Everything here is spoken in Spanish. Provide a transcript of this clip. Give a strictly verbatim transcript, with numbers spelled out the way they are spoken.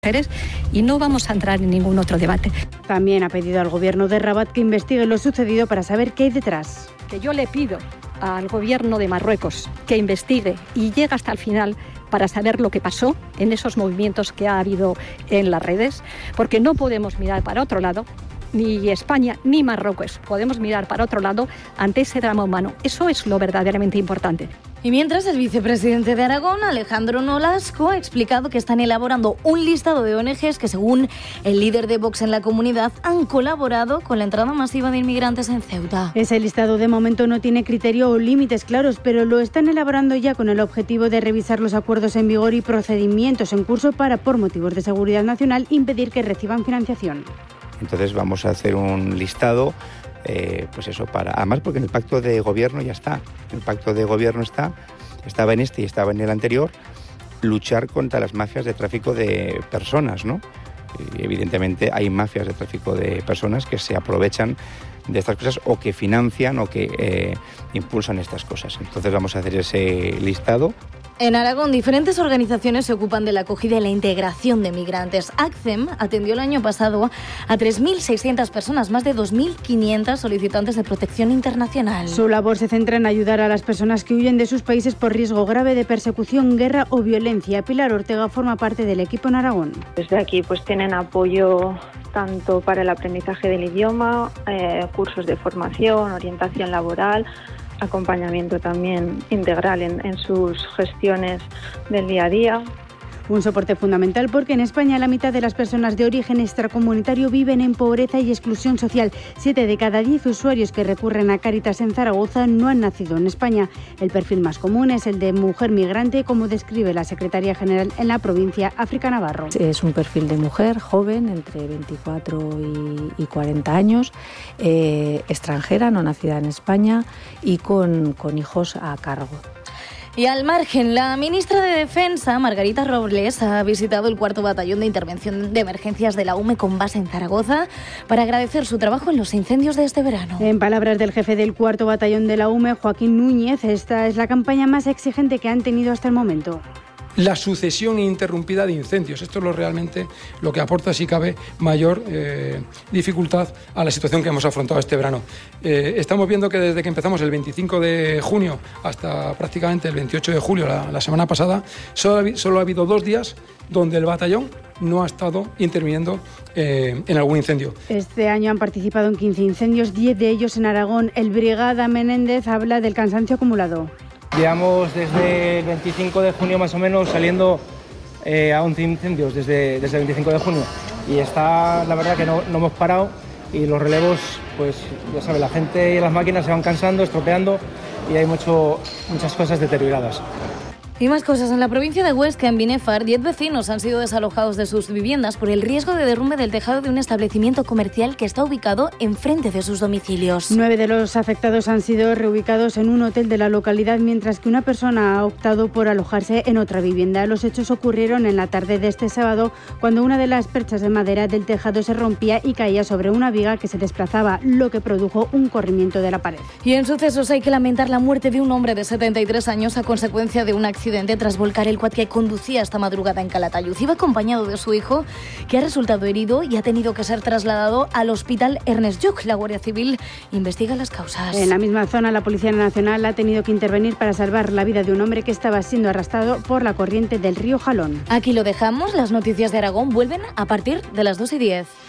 Y no vamos a entrar en ningún otro debate. También ha pedido al gobierno de Rabat que investigue lo sucedido para saber qué hay detrás. Que yo le pido al gobierno de Marruecos que investigue y llegue hasta el final para saber lo que pasó en esos movimientos que ha habido en las redes, porque no podemos mirar para otro lado, ni España ni Marruecos podemos mirar para otro lado ante ese drama humano. Eso es lo verdaderamente importante. Y mientras, el vicepresidente de Aragón, Alejandro Nolasco, ha explicado que están elaborando un listado de O N Ges que, según el líder de Vox en la comunidad, han colaborado con la entrada masiva de inmigrantes en Ceuta. Ese listado de momento no tiene criterio o límites claros, pero lo están elaborando ya con el objetivo de revisar los acuerdos en vigor y procedimientos en curso para, por motivos de seguridad nacional, impedir que reciban financiación. Entonces vamos a hacer un listado, eh, pues eso, para además porque en el pacto de gobierno ya está, el pacto de gobierno está, estaba en este y estaba en el anterior, luchar contra las mafias de tráfico de personas, ¿no? Y evidentemente hay mafias de tráfico de personas que se aprovechan de estas cosas o que financian o que eh, impulsan estas cosas. Entonces vamos a hacer ese listado. En Aragón, diferentes organizaciones se ocupan de la acogida y la integración de migrantes. ACCEM atendió el año pasado a tres mil seiscientas personas, más de dos mil quinientas solicitantes de protección internacional. Su labor se centra en ayudar a las personas que huyen de sus países por riesgo grave de persecución, guerra o violencia. Pilar Ortega forma parte del equipo en Aragón. Desde aquí pues tienen apoyo tanto para el aprendizaje del idioma, eh, cursos de formación, orientación laboral, acompañamiento también integral en, en sus gestiones del día a día. Un soporte fundamental porque en España la mitad de las personas de origen extracomunitario viven en pobreza y exclusión social. Siete de cada diez usuarios que recurren a Cáritas en Zaragoza no han nacido en España. El perfil más común es el de mujer migrante, como describe la secretaria general en la provincia, África Navarro. Es un perfil de mujer joven, entre veinticuatro y cuarenta años, eh, extranjera, no nacida en España y con, con hijos a cargo. Y al margen, la ministra de Defensa, Margarita Robles, ha visitado el cuarto batallón de intervención de emergencias de la U M E con base en Zaragoza para agradecer su trabajo en los incendios de este verano. En palabras del jefe del cuarto batallón de la U M E, Joaquín Núñez, esta es la campaña más exigente que han tenido hasta el momento. La sucesión ininterrumpida de incendios. Esto es lo realmente lo que aporta, si cabe, mayor eh, dificultad a la situación que hemos afrontado este verano. Eh, estamos viendo que desde que empezamos el veinticinco de junio hasta prácticamente el veintiocho de julio, la, la semana pasada, solo ha, solo ha habido dos días donde el batallón no ha estado interviniendo eh, en algún incendio. Este año han participado en quince incendios, diez de ellos en Aragón. El brigada Menéndez habla del cansancio acumulado. Llevamos desde el veinticinco de junio más o menos saliendo eh, a once incendios desde, desde el veinticinco de junio y está, la verdad que no, no hemos parado y los relevos, pues ya sabes, la gente y las máquinas se van cansando, estropeando y hay mucho, muchas cosas deterioradas. Y más cosas. En la provincia de Huesca, en Binefar, diez vecinos han sido desalojados de sus viviendas por el riesgo de derrumbe del tejado de un establecimiento comercial que está ubicado enfrente de sus domicilios. Nueve de los afectados han sido reubicados en un hotel de la localidad, mientras que una persona ha optado por alojarse en otra vivienda. Los hechos ocurrieron en la tarde de este sábado, cuando una de las perchas de madera del tejado se rompía y caía sobre una viga que se desplazaba, lo que produjo un corrimiento de la pared. Y en sucesos hay que lamentar la muerte de un hombre de setenta y tres años a consecuencia de un accidente tras volcar el quad que conducía esta madrugada en Calatayud. Iba acompañado de su hijo, que ha resultado herido y ha tenido que ser trasladado al hospital Ernest Lluch. La Guardia Civil investiga las causas. En la misma zona, la Policía Nacional ha tenido que intervenir para salvar la vida de un hombre que estaba siendo arrastrado por la corriente del río Jalón. Aquí lo dejamos. Las noticias de Aragón vuelven a partir de las dos y diez.